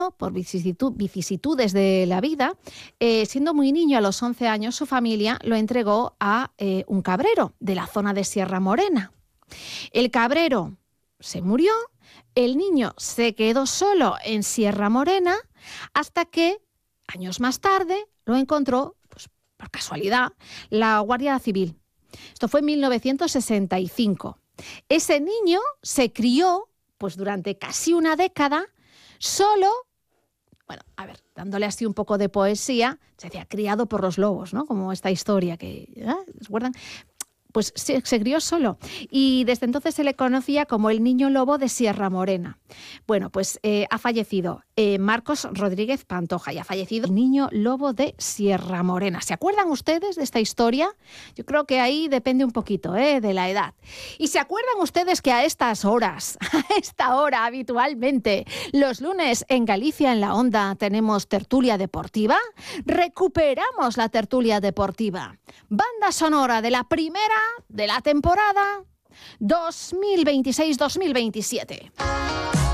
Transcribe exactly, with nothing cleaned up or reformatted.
por vicisitud, vicisitudes de la vida, eh, siendo muy niño, a los once años, su familia lo entregó a eh, un cabrero de la zona de Sierra Morena. El cabrero se murió, el niño se quedó solo en Sierra Morena, hasta que, años más tarde, lo encontró, pues, por casualidad, la Guardia Civil. Esto fue en mil novecientos sesenta y cinco. Ese niño se crió, pues, durante casi una década, solo. Bueno, a ver, dándole así un poco de poesía, se decía criado por los lobos, ¿no? Como esta historia que, ¿eh? ¿Recuerdan? Pues se, se crió solo y desde entonces se le conocía como el niño lobo de Sierra Morena. Bueno, pues eh, ha fallecido eh, Marcos Rodríguez Pantoja y ha fallecido el niño lobo de Sierra Morena. ¿Se acuerdan ustedes de esta historia? Yo creo que ahí depende un poquito ¿eh? de la edad. ¿Y se acuerdan ustedes que a estas horas, a esta hora habitualmente, los lunes en Galicia en la Onda tenemos tertulia deportiva? Recuperamos la tertulia deportiva. Banda sonora de la primera de la temporada dos mil veintiséis dos mil veintisiete.